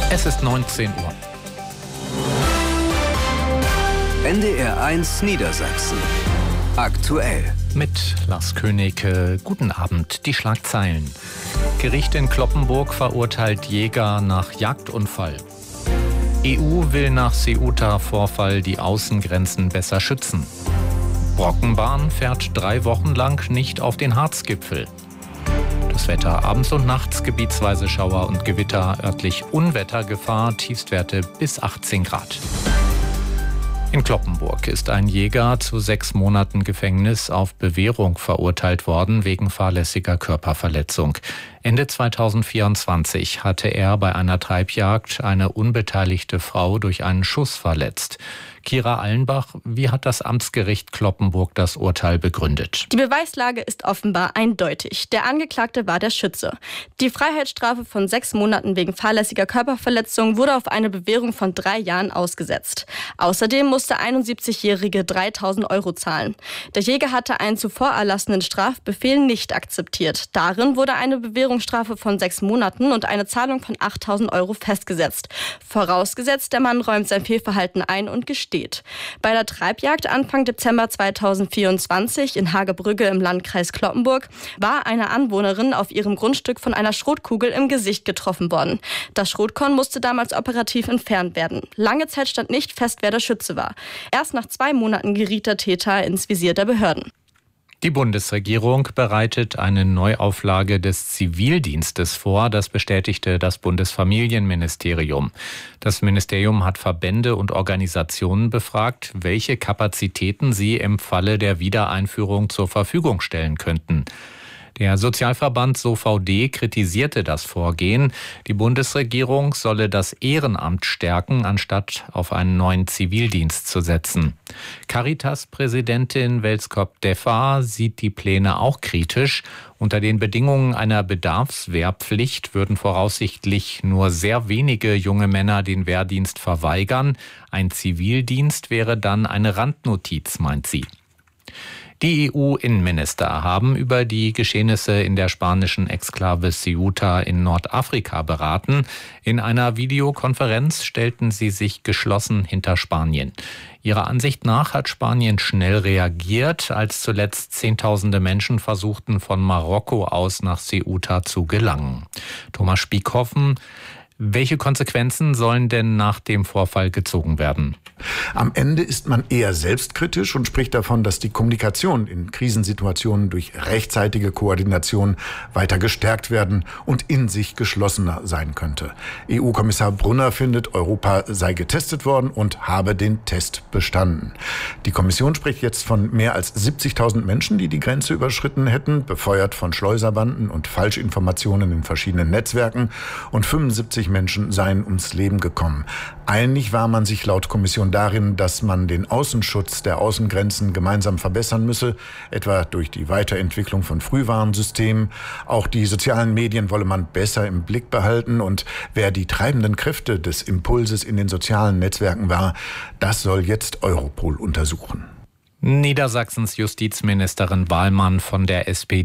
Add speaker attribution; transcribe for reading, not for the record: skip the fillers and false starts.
Speaker 1: Es ist 19 Uhr.
Speaker 2: NDR 1 Niedersachsen. Aktuell.
Speaker 1: Mit Lars König, guten Abend. Die Schlagzeilen. Gericht in Cloppenburg verurteilt Jäger nach Jagdunfall. EU will nach Ceuta-Vorfall die Außengrenzen besser schützen. Brockenbahn fährt 3 Wochen lang nicht auf den Harzgipfel. Das Wetter abends und nachts gebietsweise Schauer und Gewitter, örtlich Unwettergefahr, Tiefstwerte bis 18 Grad. In Cloppenburg ist ein Jäger zu 6 Monaten Gefängnis auf Bewährung verurteilt worden wegen fahrlässiger Körperverletzung. Ende 2024 hatte er bei einer Treibjagd eine unbeteiligte Frau durch einen Schuss verletzt. Kira Allenbach, wie hat das Amtsgericht Cloppenburg das Urteil begründet?
Speaker 3: Die Beweislage ist offenbar eindeutig. Der Angeklagte war der Schütze. Die Freiheitsstrafe von 6 Monaten wegen fahrlässiger Körperverletzung wurde auf eine Bewährung von 3 Jahren ausgesetzt. Außerdem musste der 71-Jährige 3.000 € zahlen. Der Jäger hatte einen zuvor erlassenen Strafbefehl nicht akzeptiert. Darin wurde eine Bewährungsstrafe von 6 Monaten und eine Zahlung von 8.000 € festgesetzt. Vorausgesetzt, der Mann räumt sein Fehlverhalten ein und gesteht. Bei der Treibjagd Anfang Dezember 2024 in Hagebrügge im Landkreis Cloppenburg war eine Anwohnerin auf ihrem Grundstück von einer Schrotkugel im Gesicht getroffen worden. Das Schrotkorn musste damals operativ entfernt werden. Lange Zeit stand nicht fest, wer der Schütze war. Erst nach 2 Monaten geriet der Täter ins Visier der Behörden.
Speaker 1: Die Bundesregierung bereitet eine Neuauflage des Zivildienstes vor, das bestätigte das Bundesfamilienministerium. Das Ministerium hat Verbände und Organisationen befragt, welche Kapazitäten sie im Falle der Wiedereinführung zur Verfügung stellen könnten. Der Sozialverband SOVD kritisierte das Vorgehen. Die Bundesregierung solle das Ehrenamt stärken, anstatt auf einen neuen Zivildienst zu setzen. Caritas-Präsidentin Welskop-Deffa sieht die Pläne auch kritisch. Unter den Bedingungen einer Bedarfswehrpflicht würden voraussichtlich nur sehr wenige junge Männer den Wehrdienst verweigern. Ein Zivildienst wäre dann eine Randnotiz, meint sie. Die EU-Innenminister haben über die Geschehnisse in der spanischen Exklave Ceuta in Nordafrika beraten. In einer Videokonferenz stellten sie sich geschlossen hinter Spanien. Ihrer Ansicht nach hat Spanien schnell reagiert, als zuletzt Zehntausende Menschen versuchten, von Marokko aus nach Ceuta zu gelangen. Thomas Spiekhoffen, welche Konsequenzen sollen denn nach dem Vorfall gezogen werden?
Speaker 4: Am Ende ist man eher selbstkritisch und spricht davon, dass die Kommunikation in Krisensituationen durch rechtzeitige Koordination weiter gestärkt werden und in sich geschlossener sein könnte. EU-Kommissar Brunner findet, Europa sei getestet worden und habe den Test bestanden. Die Kommission spricht jetzt von mehr als 70.000 Menschen, die die Grenze überschritten hätten, befeuert von Schleuserbanden und Falschinformationen in verschiedenen Netzwerken, und 75 Menschen seien ums Leben gekommen. Einig war man sich laut Kommission darin, dass man den Außenschutz der Außengrenzen gemeinsam verbessern müsse, etwa durch die Weiterentwicklung von Frühwarnsystemen. Auch die sozialen Medien wolle man besser im Blick behalten, und wer die treibenden Kräfte des Impulses in den sozialen Netzwerken war, das soll jetzt Europol untersuchen.
Speaker 1: Niedersachsens Justizministerin Wahlmann von der SPD